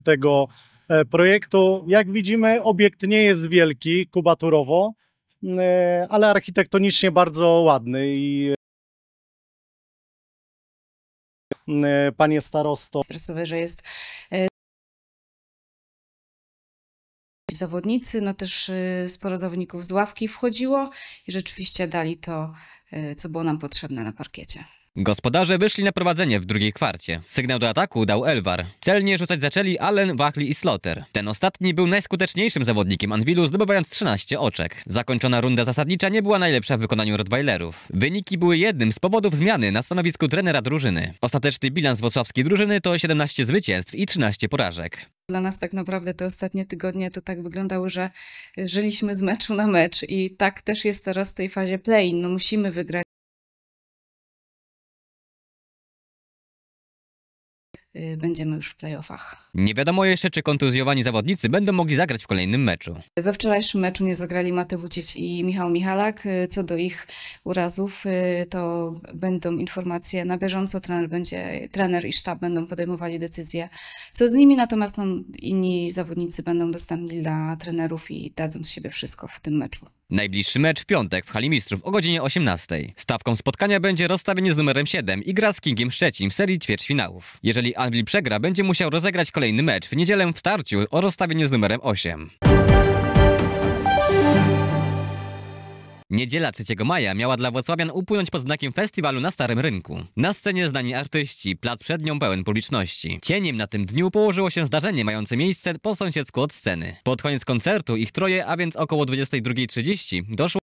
tego projektu. Jak widzimy, obiekt nie jest wielki kubaturowo, ale architektonicznie bardzo ładny i panie starosto. Stresowe, że jest zawodnicy, no też sporo zawodników z ławki wchodziło i rzeczywiście dali to, co było nam potrzebne na parkiecie. Gospodarze wyszli na prowadzenie w drugiej kwarcie. Sygnał do ataku dał Elwar. Celnie rzucać zaczęli Allen, Wachli i Slaughter. Ten ostatni był najskuteczniejszym zawodnikiem Anwilu, zdobywając 13 oczek. Zakończona runda zasadnicza nie była najlepsza w wykonaniu Rottweilerów. Wyniki były jednym z powodów zmiany na stanowisku trenera drużyny. Ostateczny bilans włocławskiej drużyny to 17 zwycięstw i 13 porażek. Dla nas tak naprawdę te ostatnie tygodnie to tak wyglądało, że żyliśmy z meczu na mecz i tak też jest teraz w tej fazie play-in. No musimy wygrać. Będziemy już w playoffach. Nie wiadomo jeszcze, czy kontuzjowani zawodnicy będą mogli zagrać w kolejnym meczu. We wczorajszym meczu nie zagrali Mateusz Wójcic i Michał Michalak. Co do ich urazów, to będą informacje na bieżąco. Trener i sztab będą podejmowali decyzje, co z nimi, natomiast inni zawodnicy będą dostępni dla trenerów i dadzą z siebie wszystko w tym meczu. Najbliższy mecz w piątek w Hali Mistrzów o godzinie 18. Stawką spotkania będzie rozstawienie z numerem 7 i gra z Kingiem Szczecin w serii ćwierćfinałów. Jeżeli Anwil przegra, będzie musiał rozegrać kolejny mecz w niedzielę w starciu o rozstawienie z numerem 8. Niedziela 3 maja miała dla włocławian upłynąć pod znakiem festiwalu na Starym Rynku. Na scenie znani artyści, plac przed nią pełen publiczności. Cieniem na tym dniu położyło się zdarzenie mające miejsce po sąsiedzku od sceny. Pod koniec koncertu ich troje, a więc około 22:30, doszło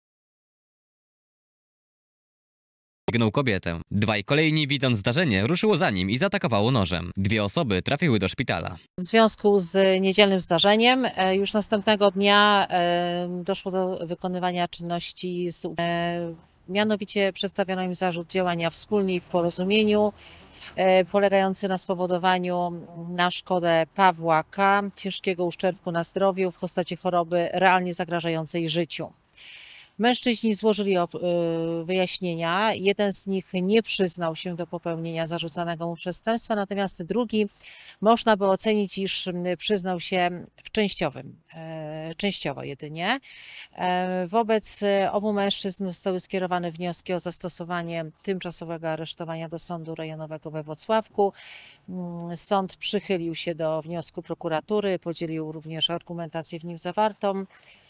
gnął kobietę. Dwaj kolejni, widząc zdarzenie, ruszyło za nim i zaatakowało nożem. 2 osoby trafiły do szpitala. W związku z niedzielnym zdarzeniem już następnego dnia doszło do wykonywania czynności, mianowicie przedstawiono im zarzut działania wspólnie i w porozumieniu, polegający na spowodowaniu na szkodę Pawła K. ciężkiego uszczerbku na zdrowiu w postaci choroby realnie zagrażającej życiu. Mężczyźni złożyli wyjaśnienia. Jeden z nich nie przyznał się do popełnienia zarzucanego mu przestępstwa, natomiast drugi można by ocenić, iż przyznał się częściowo jedynie. Wobec obu mężczyzn zostały skierowane wnioski o zastosowanie tymczasowego aresztowania do Sądu Rejonowego we Włocławku. Sąd przychylił się do wniosku prokuratury, podzielił również argumentację w nim zawartą.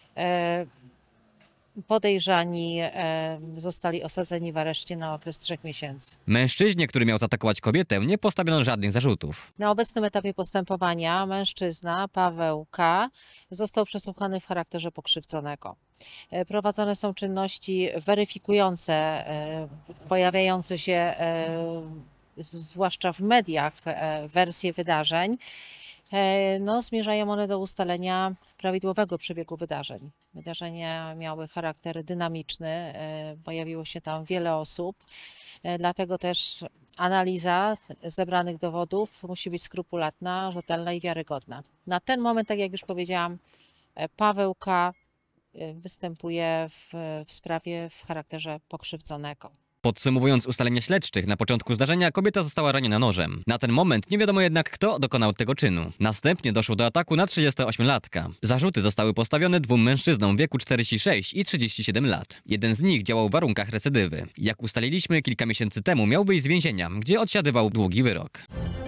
Podejrzani zostali osadzeni w areszcie na okres 3 miesięcy. Mężczyźnie, który miał zaatakować kobietę, nie postawiono żadnych zarzutów. Na obecnym etapie postępowania mężczyzna Paweł K. został przesłuchany w charakterze pokrzywdzonego. Prowadzone są czynności weryfikujące pojawiające się zwłaszcza w mediach wersje wydarzeń. Zmierzają one do ustalenia prawidłowego przebiegu wydarzeń. Wydarzenia miały charakter dynamiczny, pojawiło się tam wiele osób, dlatego też analiza zebranych dowodów musi być skrupulatna, rzetelna i wiarygodna. Na ten moment, tak jak już powiedziałam, Paweł K. występuje w sprawie w charakterze pokrzywdzonego. Podsumowując ustalenia śledczych, na początku zdarzenia kobieta została raniona nożem. Na ten moment nie wiadomo jednak, kto dokonał tego czynu. Następnie doszło do ataku na 38-latka. Zarzuty zostały postawione 2 mężczyznom w wieku 46 i 37 lat. Jeden z nich działał w warunkach recydywy. Jak ustaliliśmy, kilka miesięcy temu miał wyjść z więzienia, gdzie odsiadywał długi wyrok.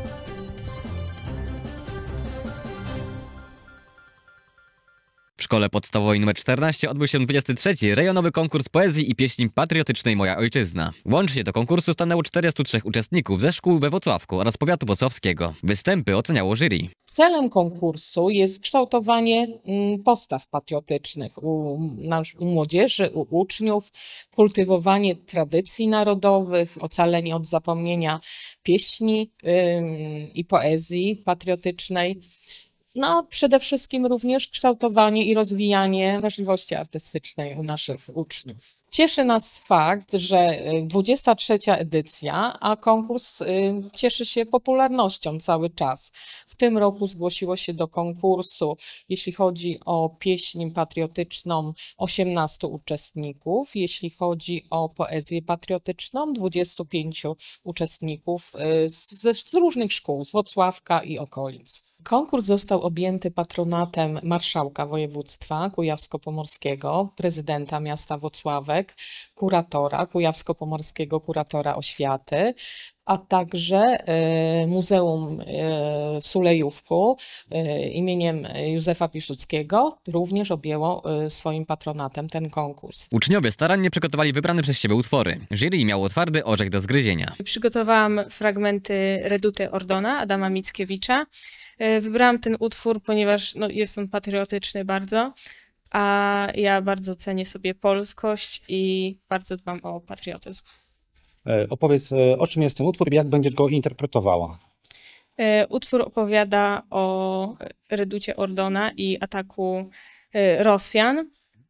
W szkole podstawowej nr 14 odbył się 23. rejonowy konkurs poezji i pieśni patriotycznej Moja Ojczyzna. Łącznie do konkursu stanęło 403 uczestników ze szkół we Włocławku oraz powiatu włocławskiego. Występy oceniało jury. Celem konkursu jest kształtowanie postaw patriotycznych u młodzieży, u uczniów, kultywowanie tradycji narodowych, ocalenie od zapomnienia pieśni i poezji patriotycznej. Przede wszystkim również kształtowanie i rozwijanie wrażliwości artystycznej u naszych uczniów. Cieszy nas fakt, że 23. edycja, a konkurs cieszy się popularnością cały czas. W tym roku zgłosiło się do konkursu, jeśli chodzi o pieśń patriotyczną, 18 uczestników, jeśli chodzi o poezję patriotyczną, 25 uczestników z różnych szkół, z Włocławka i okolic. Konkurs został objęty patronatem marszałka województwa kujawsko-pomorskiego, prezydenta miasta Włocławek, kuratora kujawsko-pomorskiego, kuratora oświaty, a także Muzeum w Sulejówku imieniem Józefa Piłsudskiego również objęło swoim patronatem ten konkurs. Uczniowie starannie przygotowali wybrane przez siebie utwory. Jury miało twardy orzech do zgryzienia. Przygotowałam fragmenty Reduty Ordona Adama Mickiewicza. Wybrałam ten utwór, ponieważ jest on patriotyczny bardzo, a ja bardzo cenię sobie polskość i bardzo dbam o patriotyzm. Opowiedz, o czym jest ten utwór i jak będziesz go interpretowała. Utwór opowiada o Reducie Ordona i ataku Rosjan.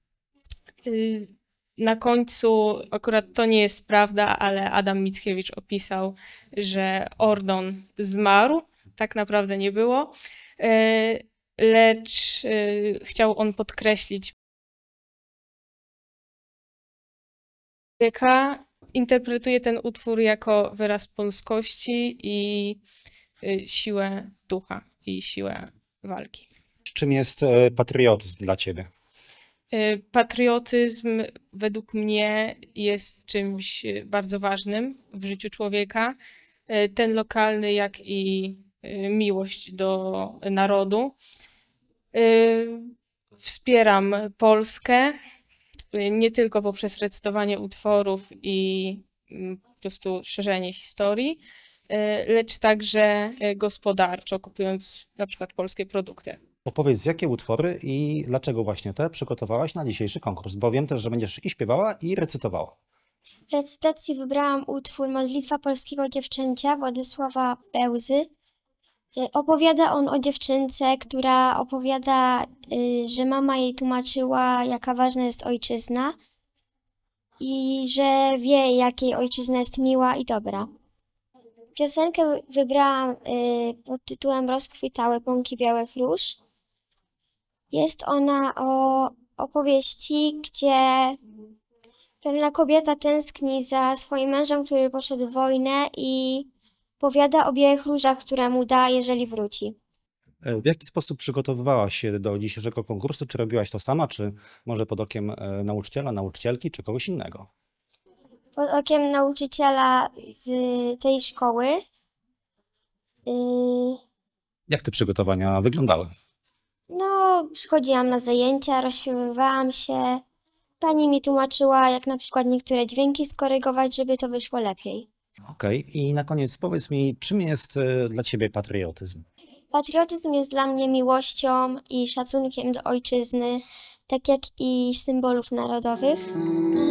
Na końcu, akurat to nie jest prawda, ale Adam Mickiewicz opisał, że Ordon zmarł. Tak naprawdę nie było, lecz chciał on podkreślić człowieka. Interpretuje ten utwór jako wyraz polskości i siłę ducha i siłę walki. Czym jest patriotyzm dla ciebie? Patriotyzm według mnie jest czymś bardzo ważnym w życiu człowieka. Ten lokalny, jak i miłość do narodu. Wspieram Polskę nie tylko poprzez recytowanie utworów i po prostu szerzenie historii, lecz także gospodarczo, kupując na przykład polskie produkty. Opowiedz, jakie utwory i dlaczego właśnie te przygotowałaś na dzisiejszy konkurs, bo wiem też, że będziesz i śpiewała, i recytowała. W recytacji wybrałam utwór Modlitwa polskiego dziewczęcia Władysława Bełzy. Opowiada on o dziewczynce, która opowiada, że mama jej tłumaczyła, jaka ważna jest ojczyzna i że wie, jak jej ojczyzna jest miła i dobra. Piosenkę wybrałam pod tytułem Rozkwitały pąki białych róż. Jest ona o opowieści, gdzie pewna kobieta tęskni za swoim mężem, który poszedł w wojnę i powiada o białych różach, które mu da, jeżeli wróci. W jaki sposób przygotowywałaś się do dzisiejszego konkursu? Czy robiłaś to sama, czy może pod okiem nauczyciela, nauczycielki, czy kogoś innego? Pod okiem nauczyciela z tej szkoły. Jak te przygotowania wyglądały? No, przychodziłam na zajęcia, rozśpiewywałam się. Pani mi tłumaczyła, jak na przykład niektóre dźwięki skorygować, żeby to wyszło lepiej. Okej. I na koniec powiedz mi, czym jest dla ciebie patriotyzm? Patriotyzm jest dla mnie miłością i szacunkiem do ojczyzny, tak jak i symbolów narodowych.